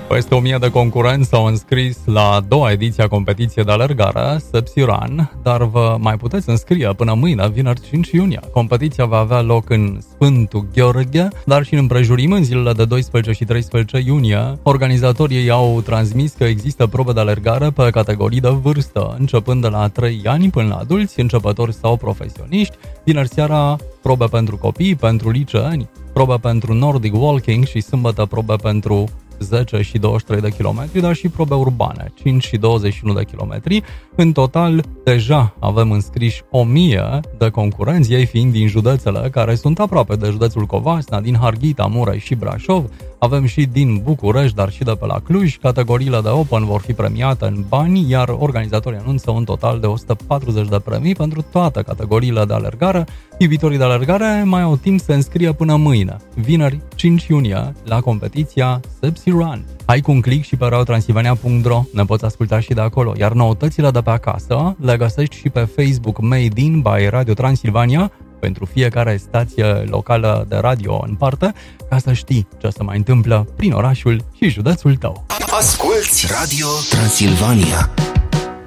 Peste 1000 de concurenți s-au înscris la a doua ediție a competiției de alergare, Sepsi Run, dar vă mai puteți înscrie până mâine, vineri 5 iunie. Competiția va avea loc în Sfântul Gheorghe, dar și în împrejurim în zilele de 12 și 13 iunie. Organizatorii au transmis că există probe de alergare pe categorii de vârstă, începând de la 3 ani până la adulți, începători sau profesioniști. Vineri seara, probe pentru copii, pentru liceeni, probe pentru Nordic Walking și sâmbătă probe pentru 10 și 23 de kilometri, dar și probe urbane, 5 și 21 de kilometri. În total, deja avem înscriși 1000 de concurenți, ei fiind din județele care sunt aproape de județul Covasna, din Harghita, Mureș și Brașov. Avem și din București, dar și de pe la Cluj. Categoriile de Open vor fi premiate în bani, iar organizatorii anunță un total de 140 de premii pentru toate categoriile de alergare. Iubitorii de alergare mai au timp să înscrie până mâine, vineri 5 iunie, la competiția Sepsi Run. Hai cu un click și pe radiotransilvania.ro, ne poți asculta și de acolo, iar noutățile de pe acasă le găsești și pe Facebook Made in by Radio Transilvania, pentru fiecare stație locală de radio în parte, ca să știi ce se mai întâmplă prin orașul și județul tău. Asculți Radio Transilvania.